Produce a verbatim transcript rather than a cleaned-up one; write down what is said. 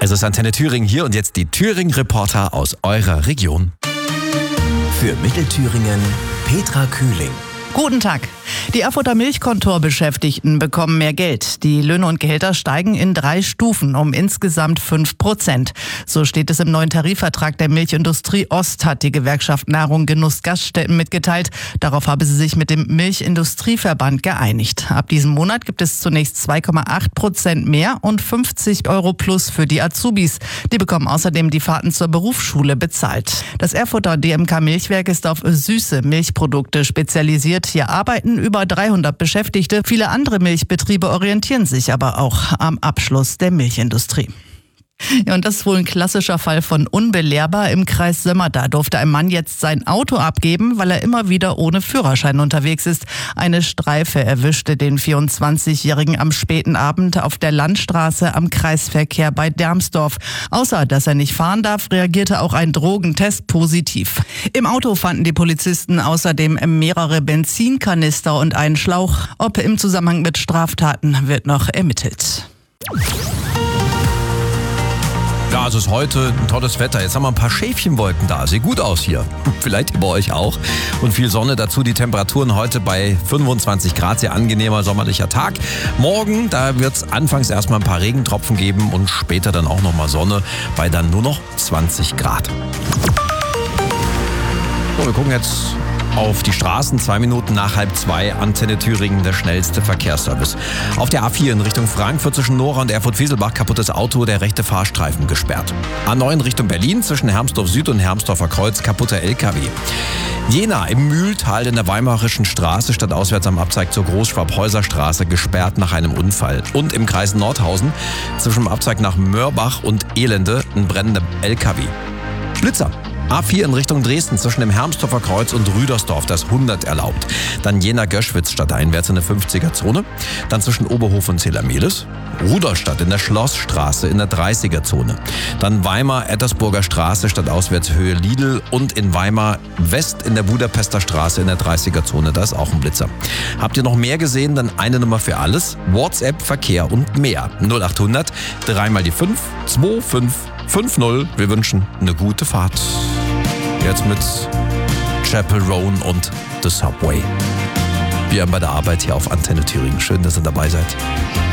Also ist Antenne Thüringen hier und jetzt die Thüringen-Reporter aus eurer Region. Für Mittelthüringen Petra Kühling. Guten Tag. Die Erfurter Milchkontorbeschäftigten bekommen mehr Geld. Die Löhne und Gehälter steigen in drei Stufen um insgesamt fünf Prozent. So steht es im neuen Tarifvertrag der Milchindustrie Ost, hat die Gewerkschaft Nahrung Genuss Gaststätten mitgeteilt. Darauf habe sie sich mit dem Milchindustrieverband geeinigt. Ab diesem Monat gibt es zunächst zwei Komma acht Prozent mehr und fünfzig Euro plus für die Azubis. Die bekommen außerdem die Fahrten zur Berufsschule bezahlt. Das Erfurter D M K Milchwerk ist auf süße Milchprodukte spezialisiert. Hier arbeiten über dreihundert Beschäftigte. Viele andere Milchbetriebe orientieren sich aber auch am Abschluss der Milchindustrie. Ja, und das ist wohl ein klassischer Fall von unbelehrbar. Im Kreis Sömmer, da durfte ein Mann jetzt sein Auto abgeben, weil er immer wieder ohne Führerschein unterwegs ist. Eine Streife erwischte den vierundzwanzigjährigen am späten Abend auf der Landstraße am Kreisverkehr bei Dermsdorf. Außer dass er nicht fahren darf, reagierte auch ein Drogentest positiv. Im Auto fanden die Polizisten außerdem mehrere Benzinkanister und einen Schlauch. Ob im Zusammenhang mit Straftaten wird noch ermittelt. Ja, es ist heute ein tolles Wetter. Jetzt haben wir ein paar Schäfchenwolken da. Sieht gut aus hier. Vielleicht bei euch auch. Und viel Sonne dazu. Die Temperaturen heute bei fünfundzwanzig Grad. Sehr angenehmer sommerlicher Tag. Morgen, da wird es anfangs erstmal ein paar Regentropfen geben und später dann auch nochmal Sonne bei dann nur noch zwanzig Grad. So, wir gucken jetzt auf die Straßen. Zwei Minuten nach halb zwei. Antenne Thüringen, der schnellste Verkehrsservice. Auf der A vier in Richtung Frankfurt zwischen Nora und Erfurt-Wieselbach kaputtes Auto, der rechte Fahrstreifen gesperrt. A neun Richtung Berlin zwischen Hermsdorf Süd und Hermsdorfer Kreuz kaputter L K W. Jena im Mühltal in der Weimarischen Straße stadtauswärts am Abzweig zur Großschwabhäuser gesperrt nach einem Unfall. Und im Kreis Nordhausen zwischen dem Abzweig nach Mörbach und Elende ein brennender L K W. Blitzer. A vier in Richtung Dresden zwischen dem Hermsdorfer Kreuz und Rüdersdorf, das hundert erlaubt. Dann Jena-Göschwitz stadteinwärts in der fünfziger-Zone. Dann zwischen Oberhof und Zelamelis. Rudolstadt in der Schlossstraße in der dreißiger-Zone. Dann Weimar-Ettersburger Straße stadtauswärts Höhe Lidl und in Weimar West in der Budapester Straße in der dreißiger-Zone. Da ist auch ein Blitzer. Habt ihr noch mehr gesehen? Dann eine Nummer für alles. WhatsApp, Verkehr und mehr. null acht hundert, dreimal die fünf, zwei fünf fünf null. Wir wünschen eine gute Fahrt. Jetzt mit Chapel Roan und The Subway. Wir haben bei der Arbeit hier auf Antenne Thüringen. Schön, dass ihr dabei seid.